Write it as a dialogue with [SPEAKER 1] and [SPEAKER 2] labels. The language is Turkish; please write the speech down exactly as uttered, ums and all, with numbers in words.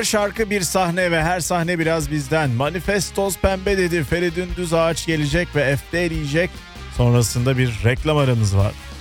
[SPEAKER 1] Her şarkı bir sahne ve her sahne biraz bizden. Manifestos pembe dedi. Feridun Düzağaç gelecek ve F D diyecek. Sonrasında bir reklam aramız var.